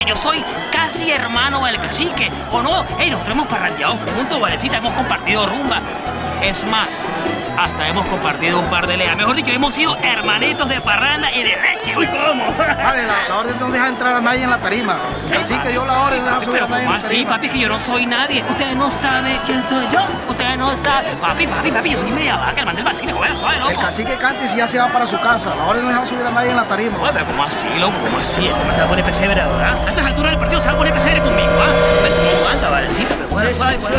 Yo soy casi hermano del cacique, ¿o no? Ey, nosotros hemos parrandeado juntos, Valecita, hemos compartido rumba. Es más, hasta hemos compartido un par de leas. Mejor dicho, hemos sido hermanitos de parranda y de leche. ¡Uy, cómo! Vale, la orden no deja entrar a nadie en la tarima. Así que yo la orden no deja subir a nadie en la así, tarima. papi, que yo no soy nadie. Ustedes no saben quién soy yo. Ustedes no saben. Papi, yo soy media vaca, el man del vacío, joder, suave, El loco. cacique canta y si ya se va para su casa. La orden no deja subir a nadie en la tarima. Oye, pero ¿cómo así, loco? ¿Cómo así? ¿Cómo se va a poner pesebre ahora? A estas alturas del partido se va a poner pesebre conmigo, ¿ah? Pero si no aguanta, Valecita, pero suave.